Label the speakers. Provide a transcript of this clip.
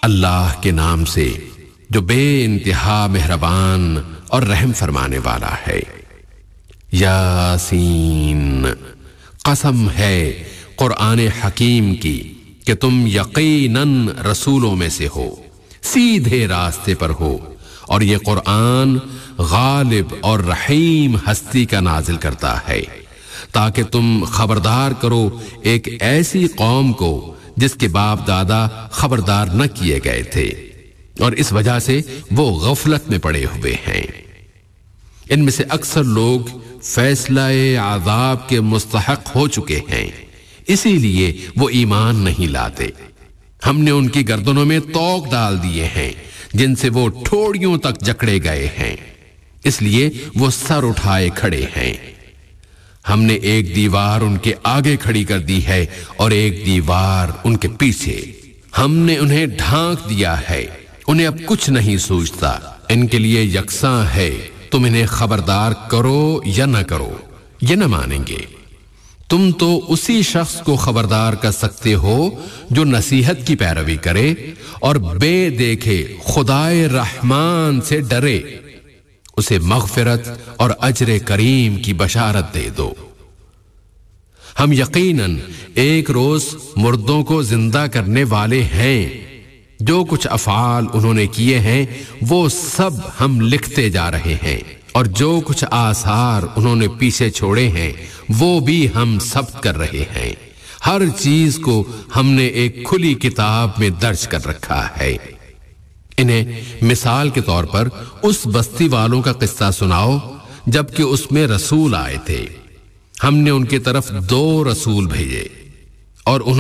Speaker 1: اللہ کے نام سے جو بے انتہا مہربان اور رحم فرمانے والا ہے۔ یاسین، قسم ہے قرآن حکیم کی کہ تم یقیناً رسولوں میں سے ہو، سیدھے راستے پر ہو، اور یہ قرآن غالب اور رحیم ہستی کا نازل کرتا ہے تاکہ تم خبردار کرو ایک ایسی قوم کو جس کے باپ دادا خبردار نہ کیے گئے تھے، اور اس وجہ سے وہ غفلت میں پڑے ہوئے ہیں۔ ان میں سے اکثر لوگ فیصلہ عذاب کے مستحق ہو چکے ہیں، اسی لیے وہ ایمان نہیں لاتے۔ ہم نے ان کی گردنوں میں طوق ڈال دیے ہیں جن سے وہ ٹھوڑیوں تک جکڑے گئے ہیں، اس لیے وہ سر اٹھائے کھڑے ہیں۔ ہم نے ایک دیوار ان کے آگے کھڑی کر دی ہے اور ایک دیوار ان کے پیچھے۔ ہم نے انہیں ڈھانک دیا ہے، انہیں اب کچھ نہیں سوچتا۔ ان کے لیے یکساں ہے، تم انہیں خبردار کرو یا نہ کرو، یہ نہ مانیں گے۔ تم تو اسی شخص کو خبردار کر سکتے ہو جو نصیحت کی پیروی کرے اور بے دیکھے خدائے رحمان سے ڈرے، اسے مغفرت اور اجر کریم کی بشارت دے دو۔ ہم یقیناً ایک روز مردوں کو زندہ کرنے والے ہیں، جو کچھ افعال انہوں نے کیے ہیں وہ سب ہم لکھتے جا رہے ہیں، اور جو کچھ آثار انہوں نے پیچھے چھوڑے ہیں وہ بھی ہم ثبت کر رہے ہیں۔ ہر چیز کو ہم نے ایک کھلی کتاب میں درج کر رکھا ہے۔ انہیں مثال کے طور پر اس بستی والوں کا قصہ سناؤ جبکہ اس میں رسول آئے تھے۔ ہم نے ان کی طرف 2 رسول بھیجے اور انہوں